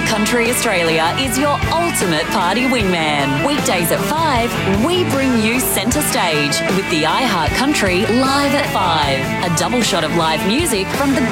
iHeart Country Australia is your ultimate party wingman. Weekdays at 5, we bring you centre stage with the iHeart Country Live at 5. A double shot of live music from the